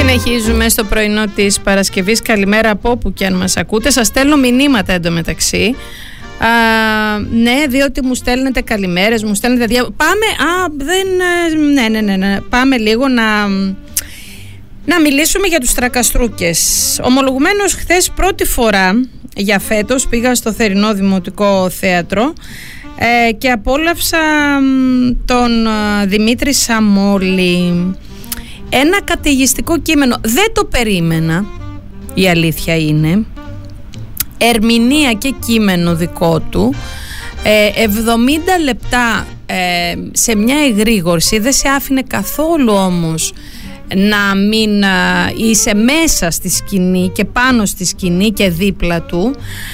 Συνεχίζουμε στο πρωινό της Παρασκευής. Καλημέρα από όπου και αν μας ακούτε. Σας στέλνω μηνύματα εντωμεταξύ. Ναι, διότι μου στέλνετε καλημέρες, μου στέλνετε Πάμε, ναι. Πάμε λίγο να μιλήσουμε για τους τρακαστρούκες. Ομολογουμένως χθες πρώτη φορά για φέτος πήγα στο θερινό Δημοτικό Θέατρο και απόλαυσα τον Δημήτρη Σαμόλη. Ένα καταιγιστικό κείμενο. Δεν το περίμενα, η αλήθεια είναι. Ερμηνεία και κείμενο δικό του. 70 λεπτά σε μια εγρήγορση. Δεν σε άφηνε καθόλου όμως να μην είσαι μέσα στη σκηνή και πάνω στη σκηνή και δίπλα του.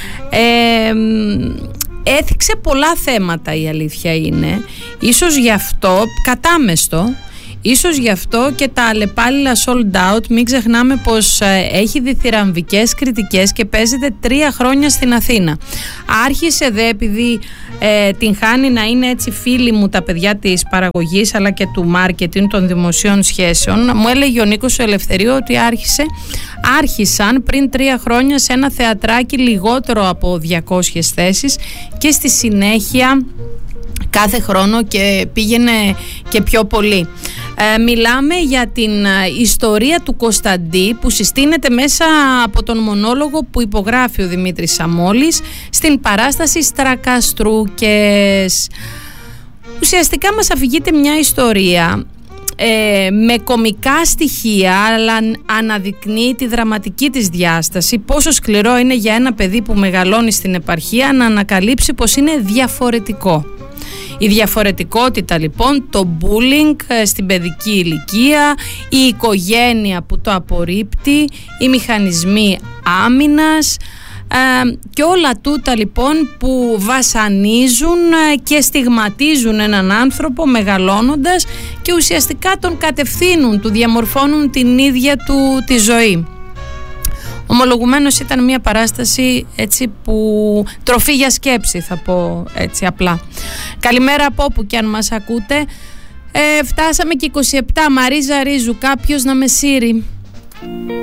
Έθιξε πολλά θέματα, η αλήθεια είναι. Ίσως γι' αυτό, κατάμεστο, ίσως γι' αυτό και τα αλλεπάλληλα sold out. Μην ξεχνάμε πως έχει διθυραμβικές κριτικές και παίζεται 3 χρόνια στην Αθήνα. Άρχισε δε, επειδή την χάνει να είναι έτσι φίλοι μου τα παιδιά της παραγωγής αλλά και του marketing των δημοσίων σχέσεων, μου έλεγε ο Νίκος Ελευθερίου ότι άρχισαν πριν 3 χρόνια σε ένα θεατράκι λιγότερο από 200 θέσεις και στη συνέχεια κάθε χρόνο και πήγαινε και πιο πολύ. Μιλάμε για την ιστορία του Κωνσταντή που συστήνεται μέσα από τον μονόλογο που υπογράφει ο Δημήτρης Σαμόλης στην παράσταση Τρακαστρούκες. Ουσιαστικά μας αφηγείται μια ιστορία με κομικά στοιχεία, αλλά αναδεικνύει τη δραματική της διάσταση, πόσο σκληρό είναι για ένα παιδί που μεγαλώνει στην επαρχία να ανακαλύψει πως είναι διαφορετικό. Η διαφορετικότητα λοιπόν, το bullying στην παιδική ηλικία, η οικογένεια που το απορρίπτει, οι μηχανισμοί άμυνας και όλα τούτα λοιπόν που βασανίζουν και στιγματίζουν έναν άνθρωπο μεγαλώνοντας και ουσιαστικά τον κατευθύνουν, του διαμορφώνουν την ίδια του τη ζωή. Ομολογουμένως ήταν μια παράσταση έτσι που τροφή για σκέψη, θα πω έτσι απλά. Καλημέρα από όπου και αν μας ακούτε. Φτάσαμε και 27. Μαρίζα Ρίζου, κάποιος να με σύρει.